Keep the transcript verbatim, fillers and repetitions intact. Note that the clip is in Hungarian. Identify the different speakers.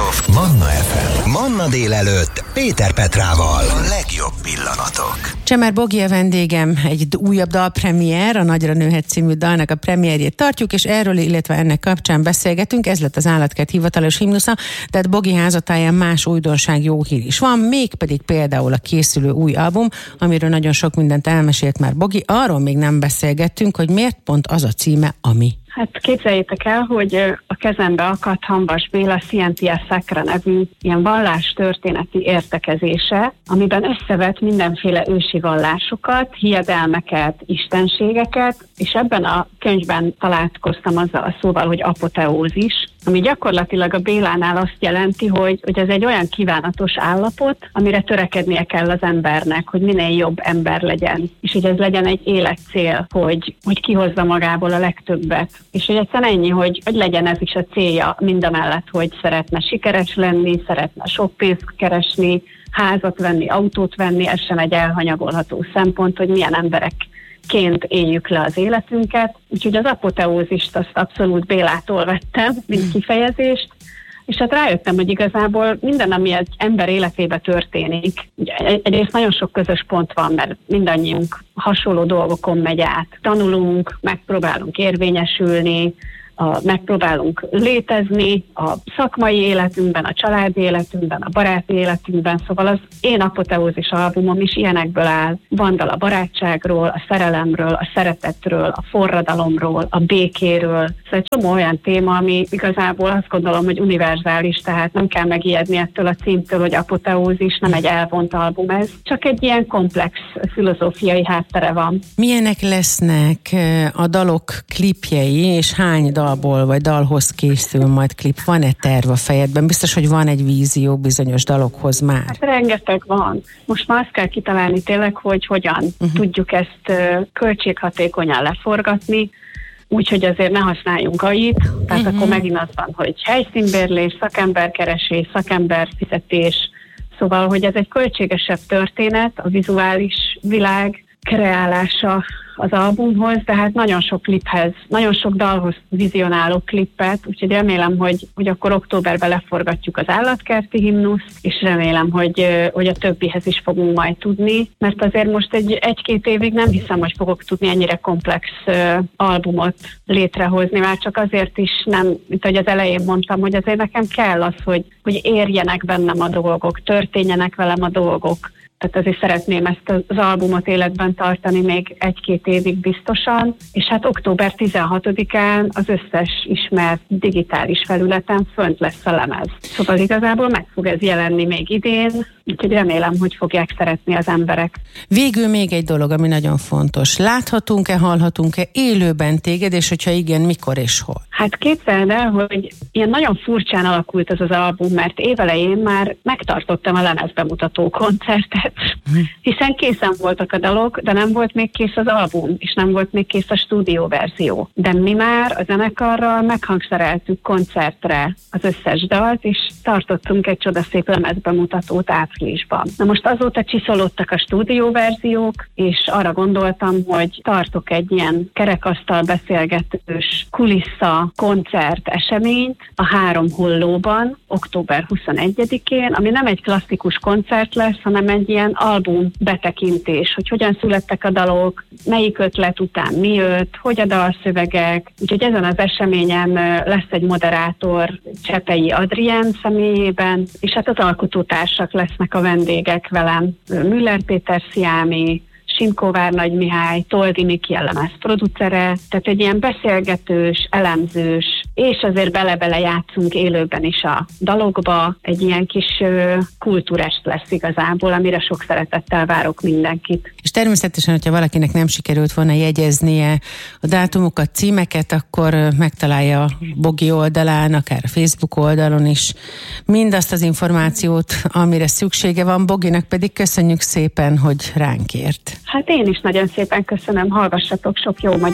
Speaker 1: Off. Manna ef em. Manna délelőtt Péter Petrával. A legjobb pillanatok.
Speaker 2: Csemer Bogi a vendégem, egy újabb dalpremiér, a Nagyra nőhet című dalnak a premierjét tartjuk, és erről, illetve ennek kapcsán beszélgetünk. Ez lett az Állatkert hivatalos himnusza, tehát Bogi házatáján más újdonság, jó hír is van, mégpedig például a készülő új album, amiről nagyon sok mindent elmesélt már Bogi. Arról még nem beszélgettünk, hogy miért pont az a címe, ami.
Speaker 3: Hát képzeljétek el, hogy a kezembe akadt Hamvas Béla Scientia Sacra nevű ilyen vallástörténeti értekezése, amiben összevet mindenféle ősi vallásokat, hiedelmeket, istenségeket, és ebben a könyvben találkoztam azzal a szóval, hogy apoteózis, ami gyakorlatilag a Bélánál azt jelenti, hogy, hogy ez egy olyan kívánatos állapot, amire törekednie kell az embernek, hogy minél jobb ember legyen, és hogy ez legyen egy életcél, hogy, hogy kihozza magából a legtöbbet. És hogy egyszerűen ennyi, hogy, hogy legyen ez is a célja, mindamellett, hogy szeretne sikeres lenni, szeretne sok pénzt keresni, házat venni, autót venni, ez sem egy elhanyagolható szempont, hogy milyen emberekként éljük le az életünket. Úgyhogy az apoteózist azt abszolút Bélától vettem, mint kifejezést, és hát rájöttem, hogy igazából minden, ami egy ember életébe történik, ugye egyrészt nagyon sok közös pont van, mert mindannyiunk hasonló dolgokon megy át. Tanulunk, megpróbálunk érvényesülni, a, megpróbálunk létezni a szakmai életünkben, a családi életünkben, a baráti életünkben, szóval az én apoteózis albumom is ilyenekből áll. Van dal a barátságról, a szerelemről, a szeretetről, a forradalomról, a békéről. Szóval egy csomó olyan téma, ami igazából azt gondolom, hogy univerzális, tehát nem kell megijedni ettől a címtől, hogy apoteózis, nem egy elvont album ez, csak egy ilyen komplex filozófiai háttere van.
Speaker 2: Milyenek lesznek a dalok klipjei, és hány dal dalból, vagy dalhoz készül majd klip? Van-e terv a fejedben? Biztos, hogy van egy vízió bizonyos dalokhoz már.
Speaker 3: Hát rengeteg van. Most már azt kell kitalálni tényleg, hogy hogyan uh-huh. tudjuk ezt uh, költséghatékonyan leforgatni, úgyhogy azért ne használjunk á i-t, tehát uh-huh. akkor megint az van, hogy helyszínbérlés, szakemberkeresés, szakemberfizetés, szóval, hogy ez egy költségesebb történet, a vizuális világ kreálása az albumhoz, tehát nagyon sok kliphez, nagyon sok dalhoz vizionálok klippet, úgyhogy remélem, hogy, hogy akkor októberben leforgatjuk az Állatkerti himnuszt, és remélem, hogy, hogy a többihez is fogunk majd tudni, mert azért most egy, egy-két évig nem hiszem, hogy fogok tudni ennyire komplex uh, albumot létrehozni, már csak azért is nem, mint ahogy az elején mondtam, hogy azért nekem kell az, hogy, hogy érjenek bennem a dolgok, történjenek velem a dolgok. Tehát azért szeretném ezt az albumot életben tartani még egy-két évig biztosan, és hát október tizenhatodikán az összes ismert digitális felületen fönt lesz a lemez. Szóval igazából meg fog ez jelenni még idén, úgyhogy remélem, hogy fogják szeretni az emberek.
Speaker 2: Végül még egy dolog, ami nagyon fontos. Láthatunk-e, hallhatunk-e élőben téged, és hogyha igen, mikor és hol?
Speaker 3: Hát képzeld el, hogy ilyen nagyon furcsán alakult ez az album, mert évelején már megtartottam a lemezbemutató koncertet, hiszen készen voltak a dalok, de nem volt még kész az album, és nem volt még kész a stúdióverzió. De mi már a zenekarral meghangszereltük koncertre az összes dalt, és tartottunk egy csodaszép lemezbemutatót áprilisban. Na most azóta csiszolódtak a stúdióverziók, és arra gondoltam, hogy tartok egy ilyen kerekasztal beszélgetős kulissza koncert eseményt a Három Hollóban, október huszonegyedikén, ami nem egy klasszikus koncert lesz, hanem egy ilyen album betekintés, hogy hogyan születtek a dalok, melyik ötlet után mi jött, hogy a dalszövegek. Úgyhogy ezen az eseményen lesz egy moderátor Csepei Adrien személyében, és hát az alkotótársak lesznek a vendégek velem. Müller Péter Sziámi, Simkó Várnagy Mihály, Toldi Miki a lemez producere, tehát egy ilyen beszélgetős, elemzős, és azért bele-bele játszunk élőben is a dalokba, egy ilyen kis uh, kultúrest lesz igazából, amire sok szeretettel várok mindenkit.
Speaker 2: És természetesen, hogyha valakinek nem sikerült volna jegyeznie a dátumokat, címeket, akkor megtalálja a Bogi oldalán, akár a Facebook oldalon is mindazt az információt, amire szüksége van. Boginak pedig köszönjük szépen, hogy ránk ért.
Speaker 3: Hát én is nagyon szépen köszönöm, hallgassatok sok jó magyar